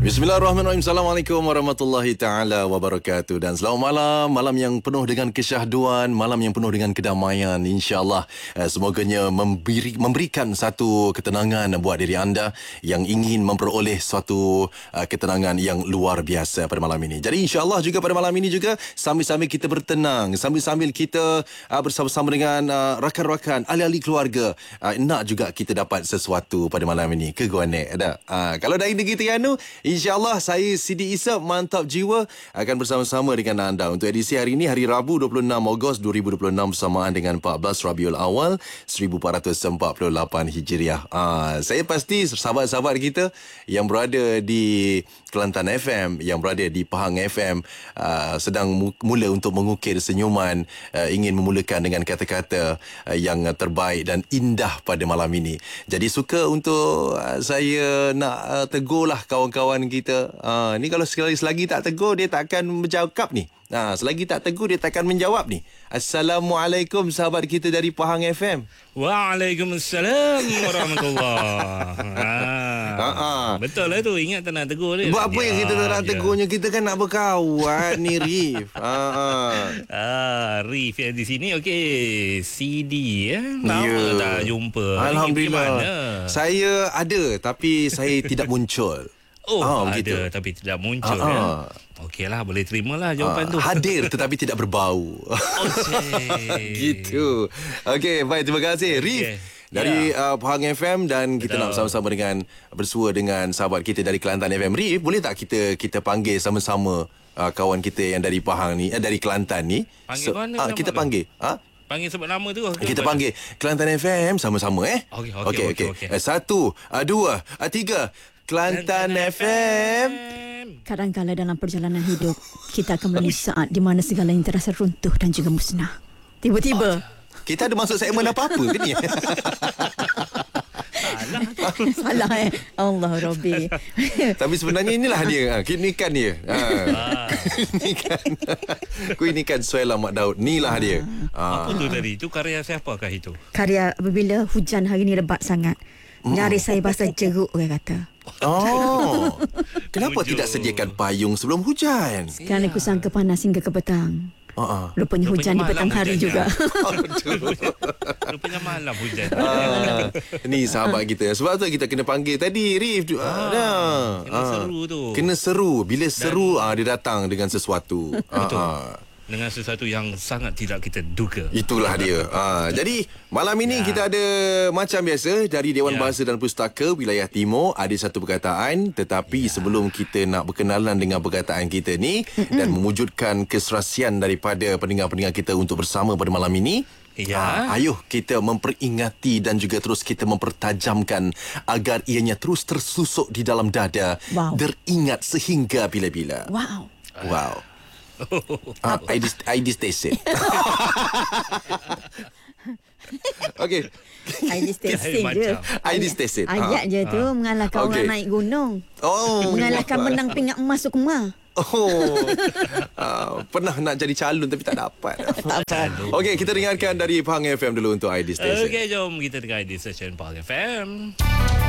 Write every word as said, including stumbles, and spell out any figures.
Bismillahirrahmanirrahim. Assalamualaikum warahmatullahi taala wabarakatuh. Dan selamat malam, malam yang penuh dengan kesyahduan, malam yang penuh dengan kedamaian. InsyaAllah eh, semoganya memberi, memberikan satu ketenangan buat diri anda yang ingin memperoleh suatu uh, ketenangan yang luar biasa pada malam ini. Jadi insyaAllah juga pada malam ini juga sambil-sambil kita bertenang, sambil-sambil kita uh, bersama-sama dengan uh, rakan-rakan, ahli-ahli keluarga, uh, nak juga kita dapat sesuatu pada malam ini. Ke Guanek ada. Uh, kalau dari negeri Terengganu, InsyaAllah saya Sidi Isap Mantap Jiwa akan bersama-sama dengan anda untuk edisi hari ini, hari Rabu dua puluh enam Ogos dua ribu dua puluh enam bersamaan dengan empat belas Rabiul Awal seribu empat ratus empat puluh lapan Hijriah. Ah, saya pasti sahabat-sahabat kita yang berada di Kelantan F M, yang berada di Pahang F M uh, sedang mula untuk mengukir senyuman, uh, ingin memulakan dengan kata-kata uh, yang terbaik dan indah pada malam ini. Jadi suka untuk uh, saya nak uh, tegurlah kawan-kawan kita. Uh, ni kalau sekali selagi tak tegur, dia tak akan bercakap ni. Nah, selagi tak tegur, dia tak akan menjawab ni. Assalamualaikum sahabat kita dari Pahang F M. Waalaikumsalam warahmatullahi. Ha, ha. Betul lah tu, ingat tak nak tegur dia. Buat apa ya, yang kita tak nak ya. tegurnya? Kita kan nak berkawan ni, Rif. Ha, ha. Ah, Rif yang di sini, okey. C D eh. Lama Ya. tak jumpa. Alhamdulillah. Ni Saya ada tapi saya tidak muncul. Oh, Ah, ada begitu. tapi tidak muncul. Ah, ya. ah. Okeylah, boleh terimalah jawapan Ah, tu. hadir tetapi tidak berbau. Oh, cik. Gitu. Okey, baik, terima kasih Rif. Okey. Dari Ya. uh, Pahang F M, dan kita Betul. nak bersama-sama dengan bersua dengan sahabat kita dari Kelantan F M. Rif, boleh tak kita kita panggil sama-sama uh, kawan kita yang dari Pahang ni, eh, dari Kelantan ni? Panggil mana ah, nama kita tu? panggil. Ha? Panggil sebut nama tu. ke Kita apa? panggil Kelantan F M sama-sama eh. Okey, okey, okey. okey, okey. okey. Eh, satu, uh, dua, uh, tiga. Kelantan F M. Kadang-kala dalam perjalanan hidup, kita akan melalui saat di mana segalanya terasa runtuh dan juga musnah. Tiba-tiba, Kita ada masuk segmen apa-apa ke ni? salah eh. Allah Rabbi. Tapi sebenarnya inilah dia. Ha, ini kan dia. Ha. Ini kan. Ku ini kan Suela Mak Daud. Inilah dia. Ha. Apa tu tadi? Itu karya siapakah itu? Karya apabila hujan hari ni lebat sangat, nyaris saya basah jeruk, orang kata. Oh. Kenapa Wujud. tidak sediakan payung sebelum hujan? Kerana ku sangka panas hingga ke petang. Ha. Rupanya hujan di Rupanya petang malam hari hujannya. juga. Rupanya malam hujan. Ah, ni sahabat kita. Sebab tu kita kena panggil tadi Rif. Ah, dah. kena seru tu. Kena seru. Bila seru ah, dia datang dengan sesuatu. Betul. Ah, ah. Dengan sesuatu yang sangat tidak kita duga. Itulah dia. Ha, jadi malam ini Ya. kita ada macam biasa dari Dewan Ya. Bahasa dan Pustaka Wilayah Timur ada satu perkataan, tetapi Ya. sebelum kita nak berkenalan dengan perkataan kita ni dan mewujudkan keserasian daripada pendengar-pendengar kita untuk bersama pada malam ini, Ya. ha, ayuh kita memperingati dan juga terus kita mempertajamkan agar ianya terus tersusuk di dalam dada, Wow. teringat sehingga bila-bila. Wow. Wow. Ah, I dis I dis station. Okey. Ayat stesen je. Macam. Ayat stesen. Ayat je tu mengalahkan Okey. orang naik gunung. Oh. Mengalahkan menang pingat emas tu kemar. Oh. uh, pernah nak jadi calon tapi tak dapat. Calon. Okey, kita dengarkan dari Pahang F M dulu untuk I D Station. Okey, jom kita dengar di session Pahang F M.